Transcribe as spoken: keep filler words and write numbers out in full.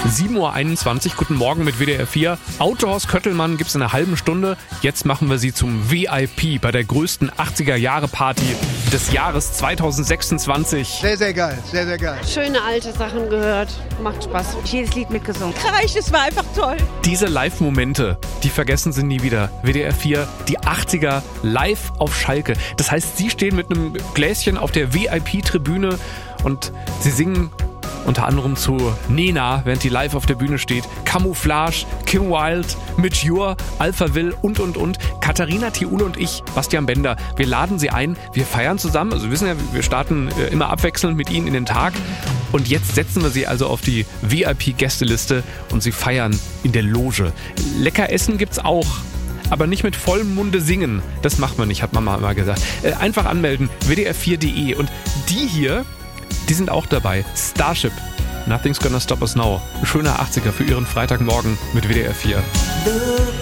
sieben Uhr einundzwanzig, guten Morgen mit W D R vier. Autohaus Köttelmann gibt's in einer halben Stunde. Jetzt machen wir sie zum V I P bei der größten achtziger-Jahre-Party des Jahres zweitausendsechsundzwanzig. Sehr, sehr geil, sehr, sehr geil. Schöne alte Sachen gehört, macht Spaß. Jedes Lied mitgesungen. Reich, es war einfach toll. Diese Live-Momente, die vergessen sie nie wieder. W D R vier, die achtziger live auf Schalke. Das heißt, sie stehen mit einem Gläschen auf der V I P-Tribüne und sie singen unter anderem zu Nena, während die live auf der Bühne steht. Camouflage, Kim Wilde, Mitch Ure, Alpha Will und, und, und. Katharina Thiule und ich, Bastian Bender, wir laden sie ein. Wir feiern zusammen. Also wir wissen ja, wir starten immer abwechselnd mit ihnen in den Tag. Und jetzt setzen wir sie also auf die V I P-Gästeliste und sie feiern in der Loge. Lecker Essen gibt's auch. Aber nicht mit vollem Munde singen. Das macht man nicht, hat Mama immer gesagt. Äh, einfach anmelden, w d r vier punkt d e. Und die hier, die sind auch dabei. Starship, Nothing's Gonna Stop Us Now. Ein schöner achtziger für Ihren Freitagmorgen mit W D R vier.